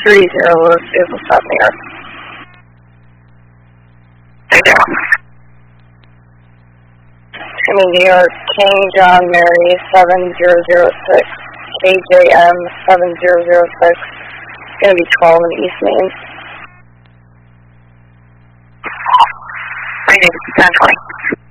30 Louis Vehicle Stop New York. New York, King John Mary 7006, KJM 7006. It's going to be 12 in East Main. My name is 1020.